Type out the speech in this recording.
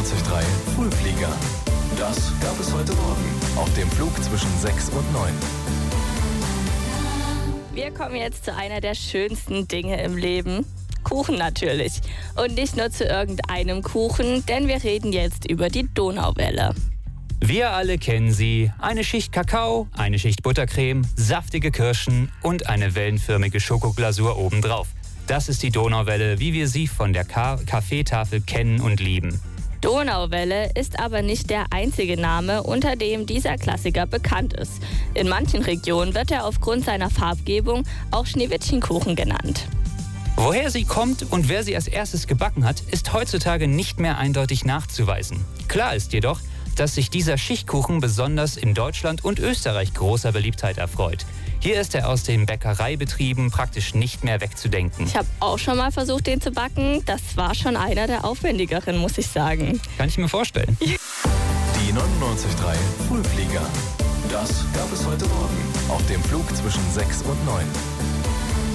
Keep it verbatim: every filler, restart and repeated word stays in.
neunundneunzig Komma drei Frühflieger. Das gab es heute Morgen auf dem Flug zwischen sechs und neun. Wir kommen jetzt zu einer der schönsten Dinge im Leben. Kuchen natürlich. Und nicht nur zu irgendeinem Kuchen, denn wir reden jetzt über die Donauwelle. Wir alle kennen sie. Eine Schicht Kakao, eine Schicht Buttercreme, saftige Kirschen und eine wellenförmige Schokoglasur obendrauf. Das ist die Donauwelle, wie wir sie von der Ka- Kaffeetafel kennen und lieben. Donauwelle ist aber nicht der einzige Name, unter dem dieser Klassiker bekannt ist. In manchen Regionen wird er aufgrund seiner Farbgebung auch Schneewittchenkuchen genannt. Woher sie kommt und wer sie als erstes gebacken hat, ist heutzutage nicht mehr eindeutig nachzuweisen. Klar ist jedoch, dass sich dieser Schichtkuchen besonders in Deutschland und Österreich großer Beliebtheit erfreut. Hier ist er aus den Bäckereibetrieben praktisch nicht mehr wegzudenken. Ich habe auch schon mal versucht, den zu backen. Das war schon einer der aufwendigeren, muss ich sagen. Kann ich mir vorstellen. Die neunundneunzig Komma drei Frühflieger. Das gab es heute Morgen auf dem Flug zwischen sechs und neun.